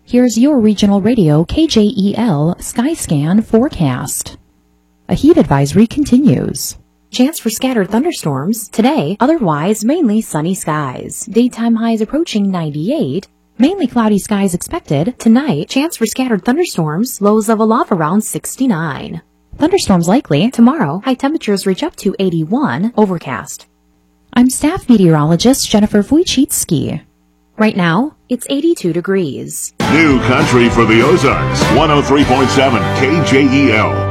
Here's your regional radio KJEL Skyscan forecast. A heat advisory continues. Chance for scattered thunderstorms today, otherwise mainly sunny skies. Daytime highs approaching 98. Mainly cloudy skies expected. Tonight, chance for scattered thunderstorms, lows level off around 69. Thunderstorms likely. Tomorrow, high temperatures reach up to 81, overcast. I'm staff meteorologist Jennifer Wojcicki. Right now, it's 82 degrees. New country for the Ozarks, 103.7 KJEL.